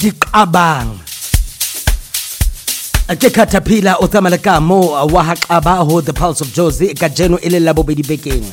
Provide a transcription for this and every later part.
Diqabang ke Caterpillar o tsamaya ka mo wa haqaba ho the Pulse of Jozi ka jeno ile la bobedi bekeng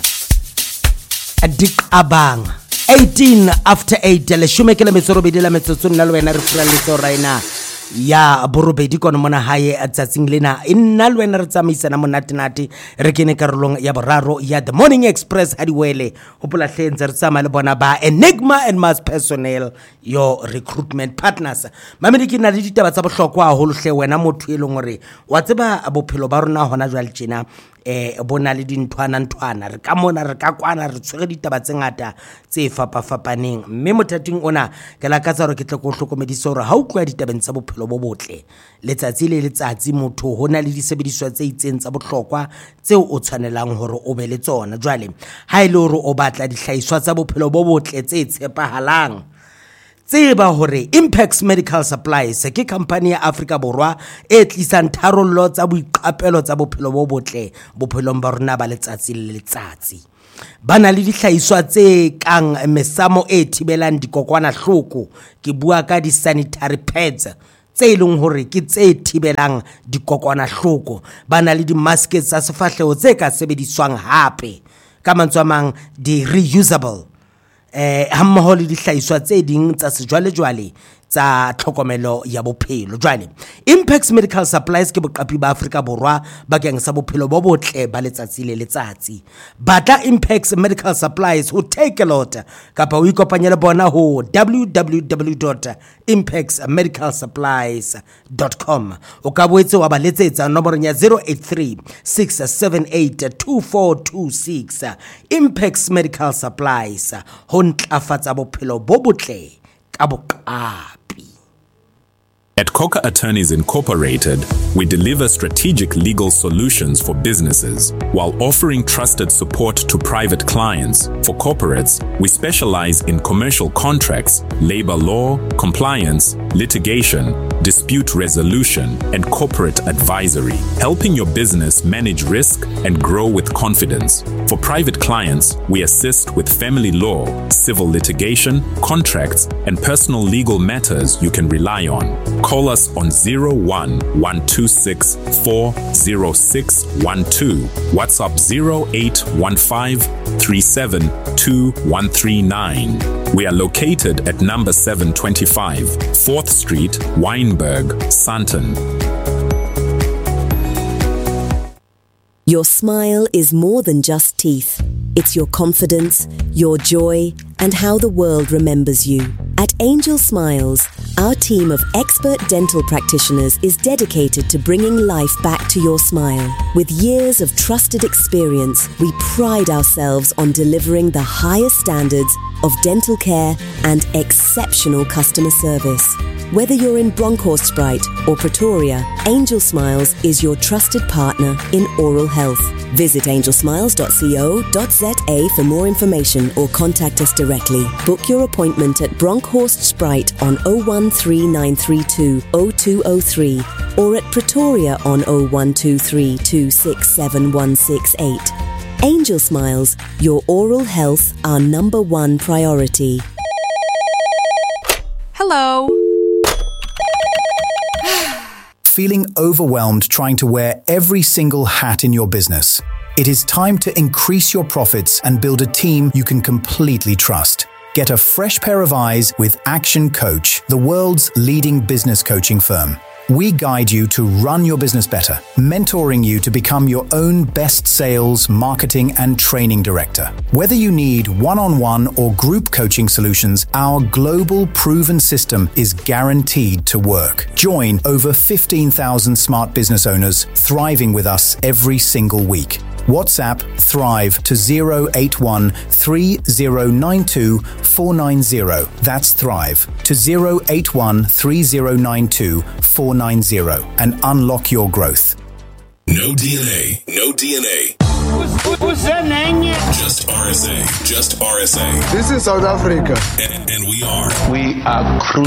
Diqabang 18 after 8 le shume ke le metsorobedi la metsotso nna le wena re fura le tsoraina ya borobedi kono mona hae a tsatsing lena inna le wena re tsamaisana monate re kene karolong ya boraro ya The Morning Express hadiwele hopola hlenze re tsama le bona ba Enigma and Mass Personnel your recruitment partners mamedi ke na le ditaba tsa bohlokwa haholo hle wena motho e leng hore wa tseba bophelo ba rona hona jwale tjena bona le dinthwana re ka mona re ka kwana re tshwere ditaba tse ngata tse fapaneng mme mothating ona ke la ka tsa re ke tle go hlokomedisa hore ha o tloa ditabeng tsa bophelo bo botle letsatsi le letsatsi motho hona le disebediswa tse itseng tsa bohlokwa tseo o tshwanelang hore o be le tsona jwale ha ile hore o batla dihlahiswa tsa bophelo bo botle tse tshepahalang tseba hore Impex Medical Supplies ke company ya Afrika Borwa e tlisang tharollo tsa boiqapelo tsa bophelo bo botle bophelong ba rona ba letsatsi le letsatsi bana le dihlahiswa tse kang mesamo e thibelang dikokwana hloko ke bua ka di sanitary pads tse leng hore ke tse thibelang dikokwana hloko bana le di maske tsa sefahlego tse ka sebediswang hape ka mantswe a mang di reusable hammoho le dihlahiswa tse ding tsa sejwalejwale tsa tlhokomelo ya bophelo jwale Impex Medical Supplies ke boqapi ba Afrika Borwa bakeng sa bophelo bo botle ba letsatsi le letsatsi batla Impex Medical Supplies ho take a lot kapa o ikopanye le bona ho www.impexmedicalsupplies.com o ka boetse wa ba letsetsa nomorong ya 083 678 2426 Impex Medical Supplies ho ntlafatsa bophelo bo botle ka boqapi. At Coca Attorneys Incorporated, we deliver strategic legal solutions for businesses while offering trusted support to private clients. For corporates, we specialize in commercial contracts, labor law, compliance, litigation, dispute resolution, and corporate advisory, helping your business manage risk and grow with confidence. For private clients, we assist with family law, civil litigation, contracts, and personal legal matters you can rely on. Call us on 01-126-40612, WhatsApp 0815-372139. We are located at number 725, 4th Street, Wynberg, Sandton. Your smile is more than just teeth. It's your confidence, your joy, and how the world remembers you. At Angel Smiles, our team of expert dental practitioners is dedicated to bringing life back to your smile. With years of trusted experience, we pride ourselves on delivering the highest standards of dental care and exceptional customer service. Whether you're in Bronkhorstspruit or Pretoria, Angel Smiles is your trusted partner in oral health. Visit angelsmiles.co.za for more information or contact us directly. Book your appointment at Bronkhorstspruit on 013932 0203 or at Pretoria on 0123 267168. Angel Smiles, your oral health, our number one priority. Hello. Feeling overwhelmed trying to wear every single hat in your business? It is time to increase your profits and build a team you can completely trust. Get a fresh pair of eyes with Action Coach, the world's leading business coaching firm. We guide you to run your business better, mentoring you to become your own best sales, marketing, and training director. Whether you need one-on-one or group coaching solutions, our global proven system is guaranteed to work. Join over 15,000 smart business owners thriving with us every single week. WhatsApp Thrive to 081 3092 490. That's Thrive to 081 3092 490 and unlock your growth. No DNA. No DNA. What's that name? Just RSA. Just RSA. This is South Africa. And we are. We are cruising.